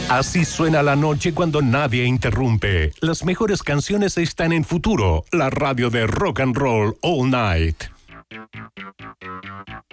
Así suena la noche cuando nadie interrumpe. Las mejores canciones están en Futuro, la radio de rock and roll all night.